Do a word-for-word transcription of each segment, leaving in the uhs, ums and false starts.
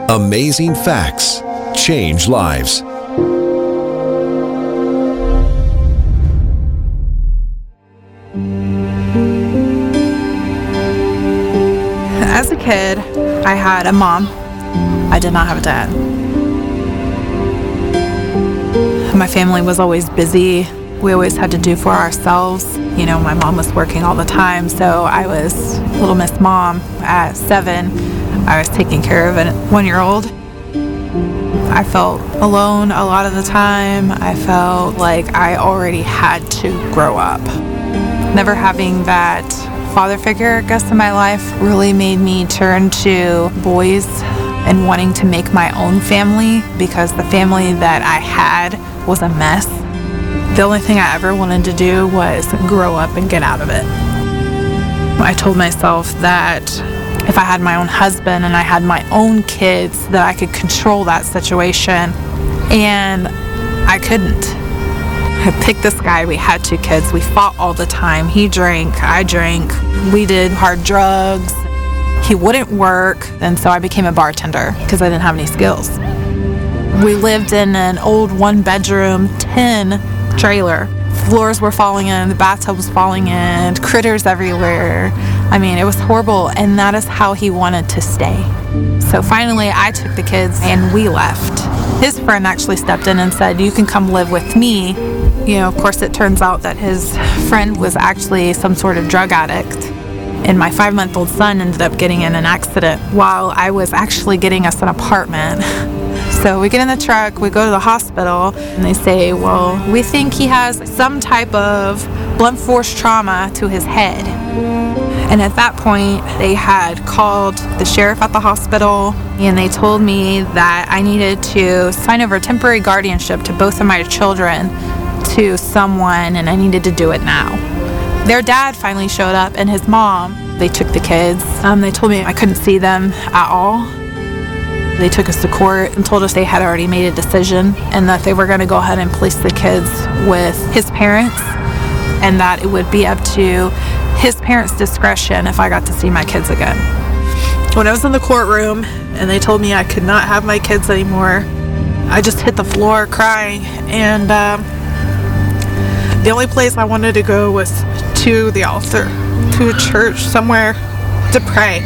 Amazing facts change lives. As a kid, I had a mom. I did not have a dad. My family was always busy. We always had to do for ourselves. You know, my mom was working all the time, so I was Little Miss Mom. At seven, I was taking care of a one-year-old. I felt alone a lot of the time. I felt like I already had to grow up. Never having that father figure, I guess, in my life really made me turn to boys and wanting to make my own family, because the family that I had was a mess. The only thing I ever wanted to do was grow up and get out of it. I told myself that if I had my own husband and I had my own kids, that I could control that situation, and I couldn't. I picked this guy. We had two kids. We fought all the time. He drank, I drank. We did hard drugs. He wouldn't work, and so I became a bartender because I didn't have any skills. We lived in an old one-bedroom tin trailer. Floors were falling in, the bathtub was falling in, critters everywhere. I mean, it was horrible, and that is how he wanted to stay. So finally, I took the kids and we left. His friend actually stepped in and said, "You can come live with me." You know, of course, it turns out that his friend was actually some sort of drug addict. And my five-month-old son ended up getting in an accident while I was actually getting us an apartment. So we get in the truck, we go to the hospital, and they say, well, we think he has some type of blunt force trauma to his head. And at that point, they had called the sheriff at the hospital, and they told me that I needed to sign over temporary guardianship to both of my children to someone, and I needed to do it now. Their dad finally showed up, and his mom. They took the kids. Um, they told me I couldn't see them at all. They took us to court and told us they had already made a decision and that they were going to go ahead and place the kids with his parents, and that it would be up to his parents' discretion if I got to see my kids again. When I was in the courtroom and they told me I could not have my kids anymore, I just hit the floor crying, and um, the only place I wanted to go was to the altar, to a church, somewhere to pray.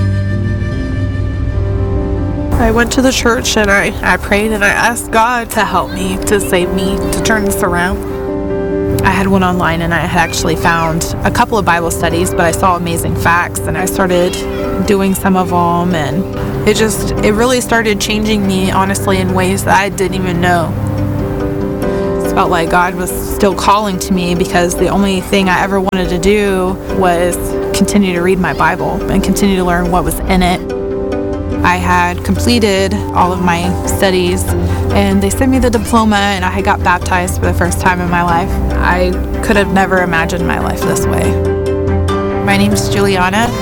I went to the church and I, I prayed and I asked God to help me, to save me, to turn this around. I had one online and I had actually found a couple of Bible studies, but I saw Amazing Facts and I started doing some of them, and it just, it really started changing me, honestly, in ways that I didn't even know. It felt like God was still calling to me, because the only thing I ever wanted to do was continue to read my Bible and continue to learn what was in it. I had completed all of my studies, and they sent me the diploma, and I had got baptized for the first time in my life. I could have never imagined my life this way. My name is Juliana.